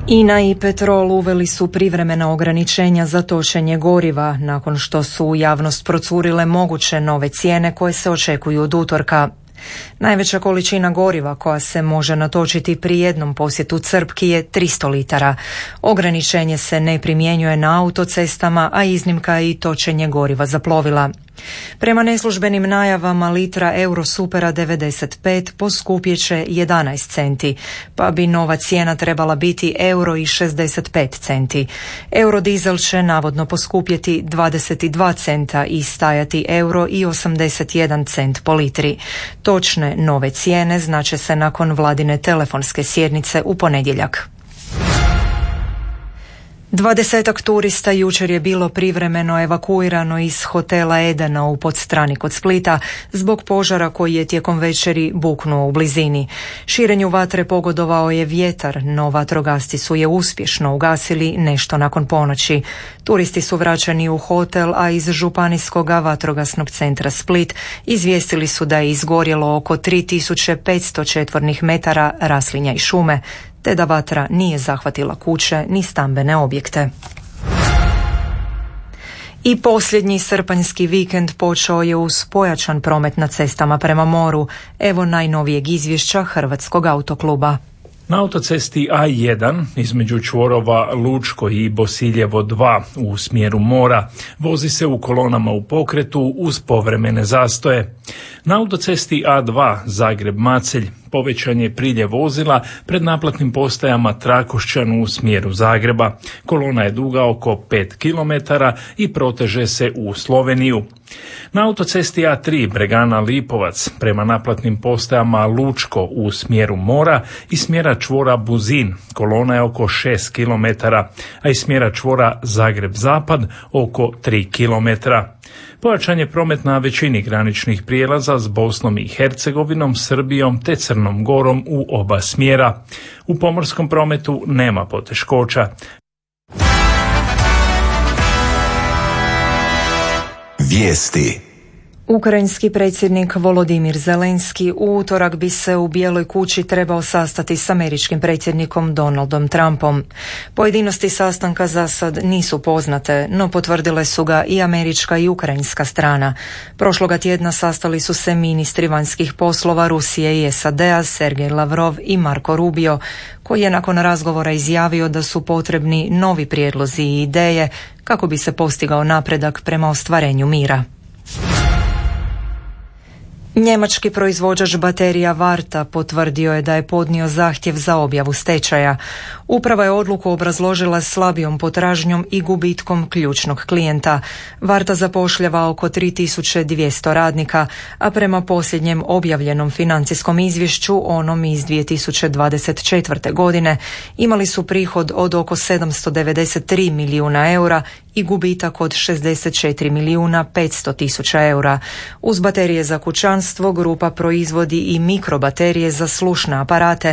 INA i Petrol uveli su privremena ograničenja za točenje goriva nakon što su u javnost procurile moguće nove cijene koje se očekuju od utorka. Najveća količina goriva koja se može natočiti pri jednom posjetu crpki je 300 litara. Ograničenje se ne primjenjuje na autocestama, a iznimka je i točenje goriva za plovila. Prema neslužbenim najavama litra Eurosupera 95 poskupjet će 11 centi, pa bi nova cijena trebala biti €1,65 centi. Eurodizel će navodno poskupjeti 22 centa i stajati €1,81 cent po litri. Točne nove cijene znače se nakon vladine telefonske sjednice u ponedjeljak. 20 turista jučer je bilo privremeno evakuirano iz hotela Edena u Podstrani kod Splita zbog požara koji je tijekom večeri buknuo u blizini. Širenju vatre pogodovao je vjetar, no vatrogasci su je uspješno ugasili nešto nakon ponoći. Turisti su vraćani u hotel, a iz Županijskog vatrogasnog centra Split izvijestili su da je izgorjelo oko 3500 četvornih metara raslinja i šume, te da vatra nije zahvatila kuće ni stambene objekte. I posljednji srpanjski vikend počeo je uz pojačan promet na cestama prema moru. Evo najnovijeg izvješća Hrvatskog autokluba. Na autocesti A1 između čvorova Lučko i Bosiljevo 2 u smjeru mora vozi se u kolonama u pokretu uz povremene zastoje. Na autocesti A2 Zagreb-Macelj povećan je priljev vozila pred naplatnim postajama Trakošćan u smjeru Zagreba. Kolona je duga oko 5 km i proteže se u Sloveniju. Na autocesti A3 Bregana-Lipovac prema naplatnim postajama Lučko u smjeru mora i smjera čvora Buzin kolona je oko 6 km, a iz smjera čvora Zagreb-Zapad oko 3 km. Pojačan je promet na većini graničnih prijelaza s Bosnom i Hercegovinom, Srbijom te Crnom Gorom u oba smjera. U pomorskom prometu nema poteškoća. Vijesti. Ukrajinski predsjednik Volodimir Zelenski u utorak bi se u Bijeloj kući trebao sastati s američkim predsjednikom Donaldom Trumpom. Pojedinosti sastanka za sad nisu poznate, no potvrdile su ga i američka i ukrajinska strana. Prošloga tjedna sastali su se ministri vanjskih poslova Rusije i SAD-a Sergej Lavrov i Marko Rubio, koji je nakon razgovora izjavio da su potrebni novi prijedlozi i ideje kako bi se postigao napredak prema ostvarenju mira. Njemački proizvođač baterija Varta potvrdio je da je podnio zahtjev za objavu stečaja. Uprava je odluku obrazložila slabijom potražnjom i gubitkom ključnog klijenta. Varta zapošljava oko 3200 radnika, a prema posljednjem objavljenom financijskom izvješću, onom iz 2024. godine, imali su prihod od oko 793 milijuna eura i gubitak od 64 milijuna 500 tisuća eura. Uz baterije za kućanstvo, grupa proizvodi i mikrobaterije za slušne aparate